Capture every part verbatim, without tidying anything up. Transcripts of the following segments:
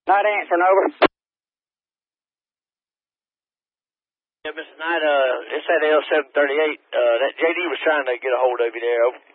Not answering, over. Yeah, Mister Knight, uh, it's that L seven thirty-eight. Uh, that J D was trying to get a hold of you there, over.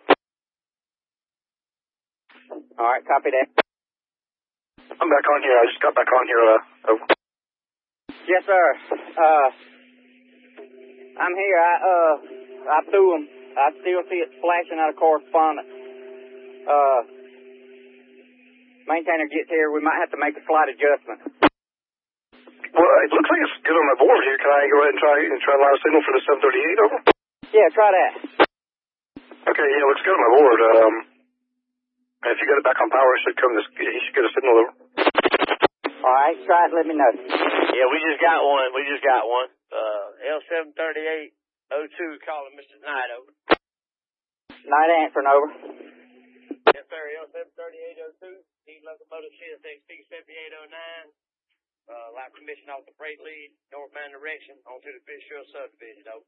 All right, copy that. I'm back on here. I just got back on here, uh, over. Yes, sir. Uh, I'm here. I, uh, I threw them. I still see it flashing out of correspondence. Uh, maintainer gets here. We might have to make a slight adjustment. Well, it looks like it's good on my board here. Can I go ahead and try and try to line a signal for the seven thirty-eight, over? Yeah, try that. Okay, yeah, it looks good on my board. Um, if you get it back on power, it should come. This, he should get a signal, over. All right, try it. Let me know. Yeah, we just got one. We just got one. Uh, L seven thirty-eight oh two calling Mister Knight, over. Knight answering, over. Yes, sir. L seven thirty-eight oh two. Team locomotive C S X P seventy-eight oh nine. Uh, live commission off the freight lead, northbound direction, onto the Fishkill subdivision, over.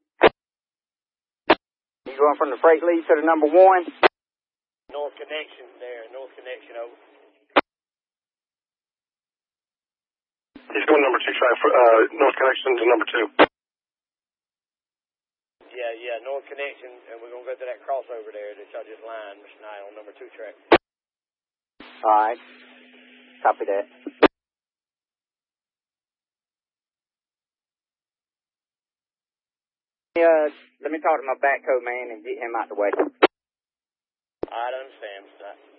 You going from the freight lead to the number one? North connection there, north connection, over. He's going number two, try for, uh, north connection to number two. Yeah, yeah, north connection, and we're going to go to that crossover there that y'all just lined, Mister Knight, on number two track. All right. Copy that. Uh, let me talk to my backhoe man and get him out the way. I understand, Mister Knight.